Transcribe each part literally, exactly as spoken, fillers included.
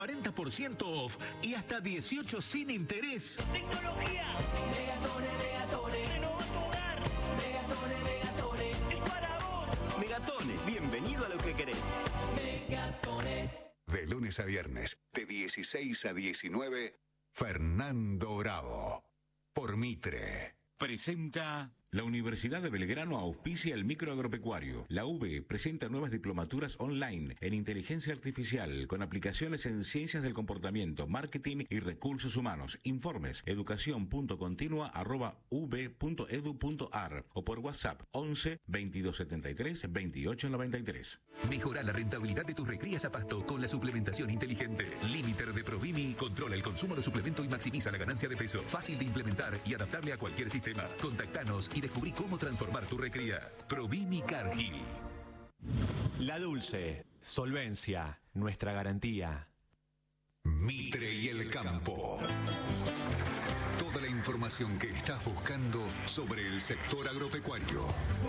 cuarenta por ciento off y hasta dieciocho sin interés. Tecnología. Megatone, Megatone. Renovó tu hogar. Megatone, Megatone. Es para vos. Megatone, bienvenido a lo que querés. Megatone. De lunes a viernes, de dieciséis a diecinueve, Fernando Bravo. Por Mitre. Presenta... La Universidad de Belgrano auspicia el microagropecuario. La U B presenta nuevas diplomaturas online en inteligencia artificial con aplicaciones en ciencias del comportamiento, marketing y recursos humanos. Informes educación punto continua arroba u b punto edu punto ar o por WhatsApp once veintidós setenta y tres veintiocho noventa y tres. Mejora la rentabilidad de tus recrías a pasto con la suplementación inteligente. Limiter de Provimi controla el consumo de suplemento y maximiza la ganancia de peso. Fácil de implementar y adaptable a cualquier sistema. Contactanos y descubrí cómo transformar tu recría. Provimi Cargill. La Dulce. Solvencia. Nuestra garantía. Mitre y el campo. Toda la información que estás buscando sobre el sector agropecuario.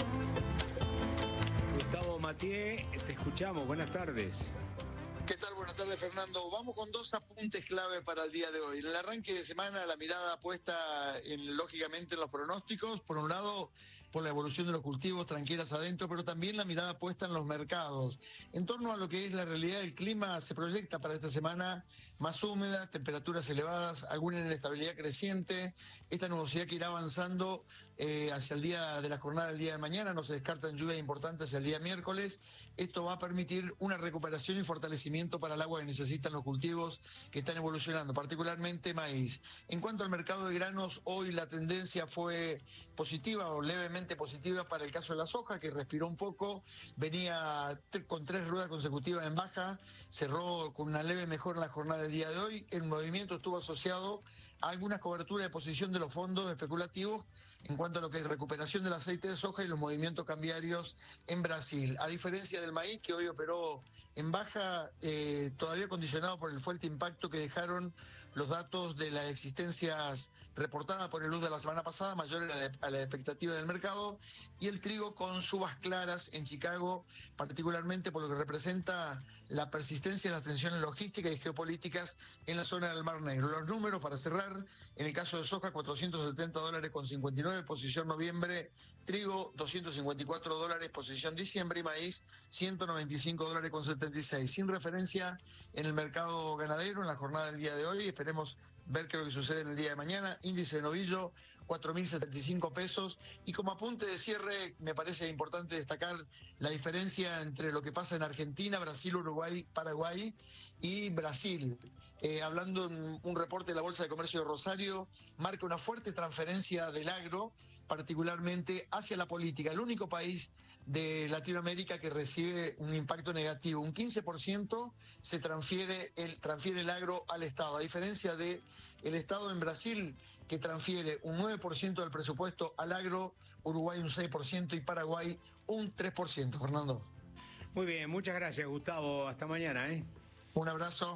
Gustavo Matié, te escuchamos. Buenas tardes. ¿Qué tal? Buenas tardes, Fernando. Vamos con dos apuntes clave para el día de hoy. En el arranque de semana, la mirada puesta en, lógicamente en los pronósticos. Por un lado, por la evolución de los cultivos, tranquilas adentro, pero también la mirada puesta en los mercados. En torno a lo que es la realidad del clima, se proyecta para esta semana más húmeda, temperaturas elevadas, alguna inestabilidad creciente. Esta nubosidad que irá avanzando eh, hacia el día de la jornada del día de mañana. No se descartan lluvias importantes hacia el día miércoles. Esto va a permitir una recuperación y fortalecimiento para el agua que necesitan los cultivos que están evolucionando, particularmente maíz. En cuanto al mercado de granos, hoy la tendencia fue positiva o levemente positiva para el caso de la soja, que respiró un poco, venía con tres ruedas consecutivas en baja, cerró con una leve mejora en la jornada del día de hoy. El movimiento estuvo asociado a algunas coberturas de posición de los fondos especulativos en cuanto a lo que es recuperación del aceite de soja y los movimientos cambiarios en Brasil. A diferencia del maíz, que hoy operó en baja, eh, todavía condicionado por el fuerte impacto que dejaron los datos de las existencias reportadas por el Luz de la semana pasada, mayores a la, a la expectativa del mercado, y el trigo con subas claras en Chicago, particularmente por lo que representa la persistencia de las tensiones logísticas y geopolíticas en la zona del Mar Negro. Los números para cerrar: en el caso de soja, cuatrocientos setenta dólares con cincuenta y nueve, posición noviembre; trigo, doscientos cincuenta y cuatro dólares, posición diciembre; y maíz, ciento noventa y cinco dólares con setenta y seis. Sin referencia en el mercado ganadero en la jornada del día de hoy. Esperemos ver qué es lo que sucede en el día de mañana. Índice de novillo, cuatro mil setenta y cinco pesos. Y como apunte de cierre, me parece importante destacar la diferencia entre lo que pasa en Argentina, Brasil, Uruguay, Paraguay y Brasil. Eh, hablando en un reporte de la Bolsa de Comercio de Rosario, marca una fuerte transferencia del agro, particularmente hacia la política. El único país de Latinoamérica que recibe un impacto negativo. Un quince por ciento se transfiere el, transfiere el agro al Estado, a diferencia de el Estado en Brasil, que transfiere un nueve por ciento del presupuesto al agro, Uruguay un seis por ciento y Paraguay un tres por ciento. Fernando. Muy bien, muchas gracias, Gustavo. Hasta mañana, ¿eh? Un abrazo.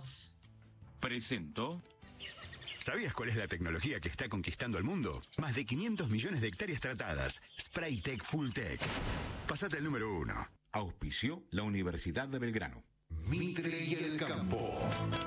Presento... ¿Sabías cuál es la tecnología que está conquistando el mundo? Más de quinientos millones de hectáreas tratadas. Spraytec Fulltech. Pasate el número uno. Auspició la Universidad de Belgrano. Mitre y el campo.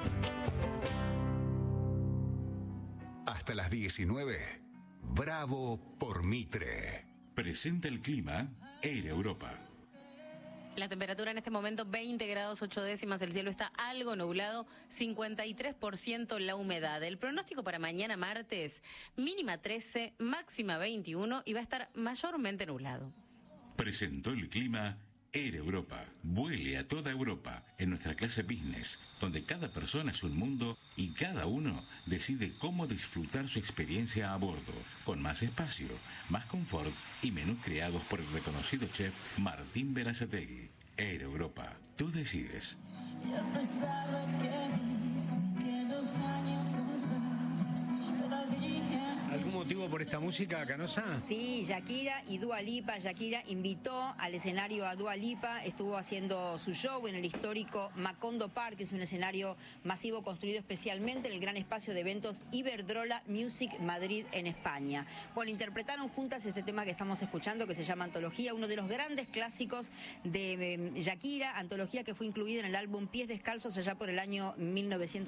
Hasta las diecinueve. Bravo por Mitre. Presenta el clima Air Europa. La temperatura en este momento veinte grados ocho décimas, el cielo está algo nublado, cincuenta y tres por ciento la humedad. El pronóstico para mañana martes, mínima trece, máxima veintiuno y va a estar mayormente nublado. Presentó el clima Air Europa. Vuele a toda Europa en nuestra clase business, donde cada persona es un mundo y cada uno decide cómo disfrutar su experiencia a bordo, con más espacio, más confort y menús creados por el reconocido chef Martín Berazategui. Air Europa, tú decides. Y a pesar de que dicen que los años son sabios, todavía ¿Algún motivo motivo por esta música, Canosa? Sí, Shakira y Dua Lipa. Shakira invitó al escenario a Dua Lipa, estuvo haciendo su show en el histórico Macondo Park, que es un escenario masivo construido especialmente en el gran espacio de eventos Iberdrola Music Madrid en España. Bueno, interpretaron juntas este tema que estamos escuchando, que se llama Antología, uno de los grandes clásicos de eh, Shakira, antología que fue incluida en el álbum Pies Descalzos allá por el año mil novecientos